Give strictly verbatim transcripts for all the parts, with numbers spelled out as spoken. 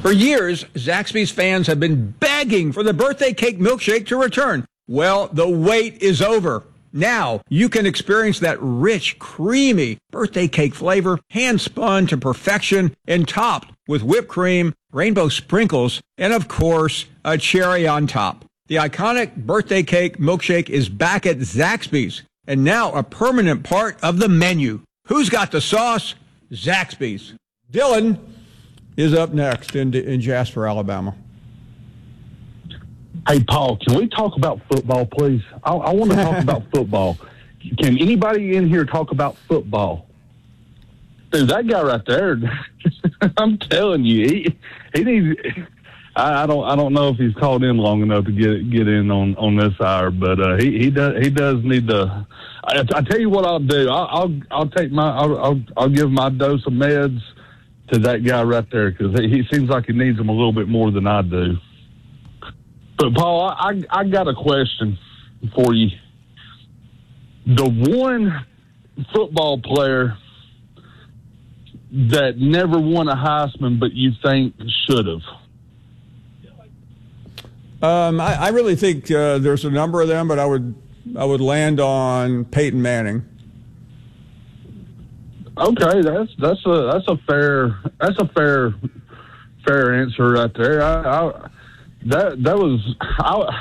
For years, Zaxby's fans have been begging for the birthday cake milkshake to return. Well, the wait is over. Now, you can experience that rich, creamy birthday cake flavor, hand-spun to perfection and topped with whipped cream, rainbow sprinkles, and, of course, a cherry on top. The iconic birthday cake milkshake is back at Zaxby's and now a permanent part of the menu. Who's got the sauce? Zaxby's. Dylan is up next in, in Jasper, Alabama. Hey, Paul, can we talk about football, please? I, I want to talk about football. Can anybody in here talk about football? Dude, that guy right there, I'm telling you, he, he needs. I, I don't. I don't know if he's called in long enough to get get in on, on this hour, but uh, he he does he does need to. I, I tell you what I'll do. I'll I'll, I'll take my I'll, I'll I'll give my dose of meds to that guy right there because he, he seems like he needs them a little bit more than I do. But, Paul, I, I got a question for you. The one football player that never won a Heisman but you think should have? Um, I, I really think uh, there's a number of them, but I would I would land on Peyton Manning. Okay, that's that's a that's a fair that's a fair fair answer right there. I, I That that was I.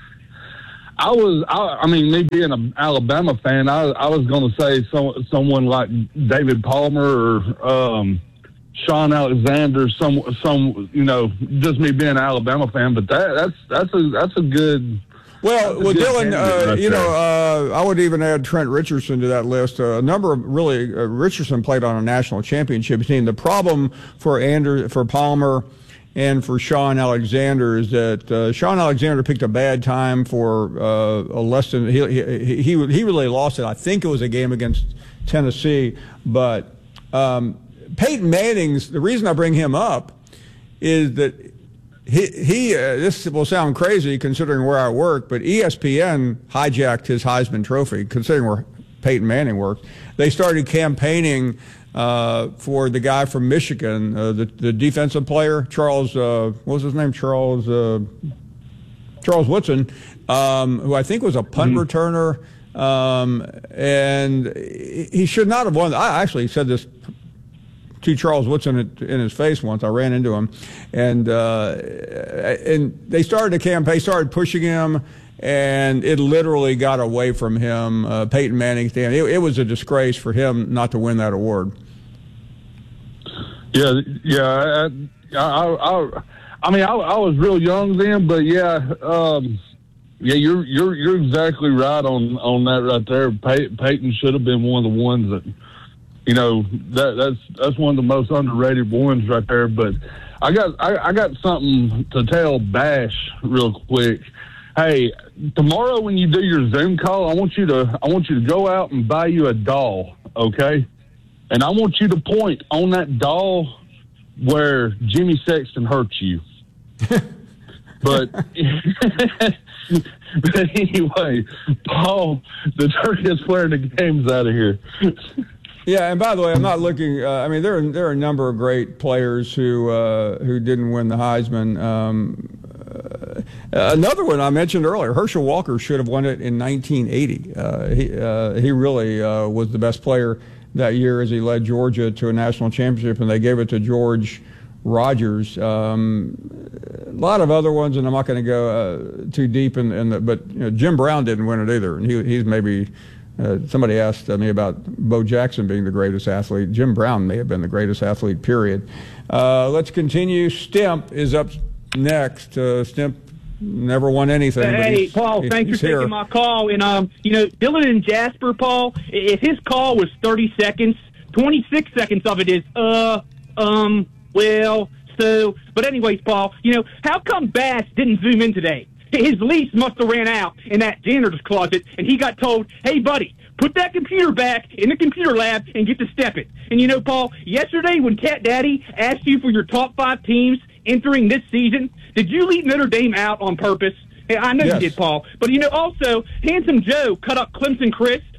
I was I, I mean, me being an Alabama fan, I I was going to say some someone like David Palmer or um, Sean Alexander, some some you know, just me being an Alabama fan. But that that's that's a that's a good. Well, well, Dylan, uh, right you there. know, uh, I would even add Trent Richardson to that list. Uh, a number of really uh, Richardson played on a national championship team. The problem for Ander for Palmer and for Sean Alexander is that uh, Sean Alexander picked a bad time for uh, a less than he, he he he really lost it. I think it was a game against Tennessee. But um, Peyton Manning's the reason I bring him up is that he he uh, this will sound crazy considering where I work, but E S P N hijacked his Heisman Trophy considering where Peyton Manning worked. They started campaigning Uh, for the guy from Michigan, uh, the the defensive player, Charles, uh, what was his name? Charles uh, Charles Woodson, um, who I think was a punt mm-hmm. returner, um, and he should not have won. I actually said this to Charles Woodson in his face once. I ran into him, and uh, and they started a campaign, started pushing him. And it literally got away from him. Uh, Peyton Manning, it, it was a disgrace for him not to win that award. Yeah, yeah. I, I, I, I mean, I, I was real young then, but yeah, um, yeah. You're you're you're exactly right on, on that right there. Pey- Peyton should have been one of the ones that, you know, that that's that's one of the most underrated ones right there. But I got I, I got something to tell Bash real quick. Hey, tomorrow when you do your Zoom call, I want you to I want you to go out and buy you a doll, okay? And I want you to point on that doll where Jimmy Sexton hurts you. but, but anyway, Paul, the turkiest player in the game's out of here. Yeah, and by the way, I'm not looking. Uh, I mean, there are there are a number of great players who uh, who didn't win the Heisman. Um, uh, another one I mentioned earlier, Herschel Walker should have won it in nineteen eighty. Uh, he uh, he really uh, was the best player that year as he led Georgia to a national championship, and they gave it to George Rogers. Um, a lot of other ones, and I'm not going to go uh, too deep in, in the. But you know, Jim Brown didn't win it either, and he he's maybe. Uh, somebody asked me about Bo Jackson being the greatest athlete. Jim Brown may have been the greatest athlete, period. Uh, let's continue. Stimp is up next. Uh, Stimp never won anything. Hey, Paul, he, thanks for taking here. my call. And, um, you know, Dylan and Jasper, Paul, if his call was thirty seconds, twenty-six seconds of it is, uh, um, well, so. But anyways, Paul, you know, how come Bass didn't zoom in today? His lease must have ran out in that janitor's closet, and he got told, hey, buddy, put that computer back in the computer lab and get to stepping. And, you know, Paul, yesterday when Cat Daddy asked you for your top five teams entering this season, did you leave Notre Dame out on purpose? I know yes. you did, Paul. But, you know, also, Handsome Joe cut up Clemson Chris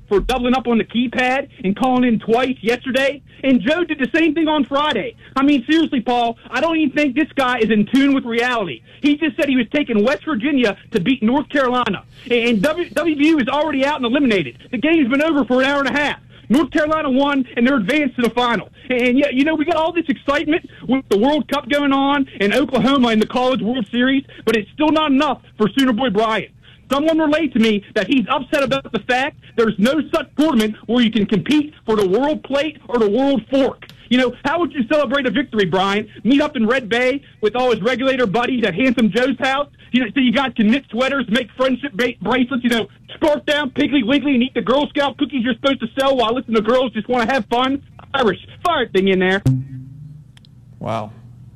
for doubling up on the keypad and calling in twice yesterday. And Joe did the same thing on Friday. I mean, seriously, Paul, I don't even think this guy is in tune with reality. He just said he was taking West Virginia to beat North Carolina. And w- WVU is already out and eliminated. The game's been over for an hour and a half. North Carolina won, and they're advanced to the final. And, yeah, you know, we got all this excitement with the World Cup going on and Oklahoma in the College World Series, but it's still not enough for Sooner Boy Bryant. Someone relayed to me that he's upset about the fact there's no such tournament where you can compete for the World Plate or the World Fork. You know, how would you celebrate a victory, Brian? Meet up in Red Bay with all his regulator buddies at Handsome Joe's house? You know, so you guys can knit sweaters, make friendship ba- bracelets, you know, scarf down Piggly Wiggly and eat the Girl Scout cookies you're supposed to sell while listening to girls just want to have fun. Irish fire thing in there. Wow.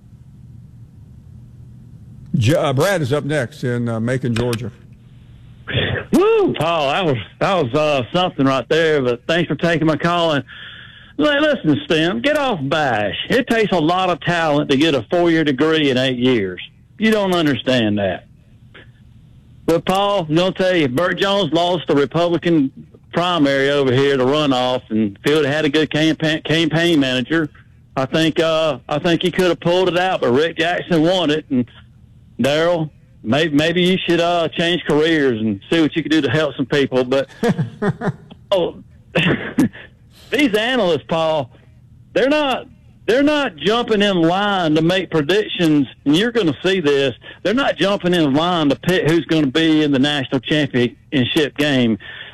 J- uh, Brad is up next in uh, Macon, Georgia. Woo, Paul, that was that was uh, something right there. But thanks for taking my call. And listen, Stem, get off Bash. It takes a lot of talent to get a four-year degree in eight years. You don't understand that. But Paul, I'm gonna tell you, Burt Jones lost the Republican primary over here, the runoff, and Field had a good campaign campaign manager. I think uh, I think he could have pulled it out, but Rick Jackson won it. And Daryl, maybe maybe you should uh, change careers and see what you can do to help some people. But oh, these analysts, Paul, they're not they're not jumping in line to make predictions, and you're going to see this. They're not jumping in line to pick who's going to be in the national championship game.